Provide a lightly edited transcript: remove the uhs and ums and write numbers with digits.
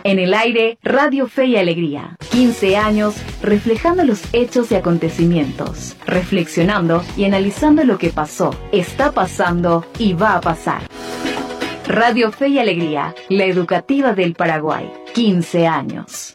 En el aire, Radio Fe y Alegría. 15 años reflejando los hechos y acontecimientos, reflexionando y analizando lo que pasó, está pasando y va a pasar. Radio Fe y Alegría, la educativa del Paraguay. 15 años.